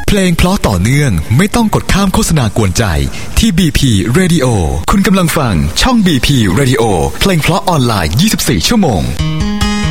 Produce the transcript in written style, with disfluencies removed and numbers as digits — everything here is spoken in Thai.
เพลงเพราะต่อเนื่องไม่ต้องกดข้ามโฆษณากวนใจที่ BP Radio คุณกำลังฟังช่อง BP Radio เพลงเพราะออนไลน์24 ชั่วโมง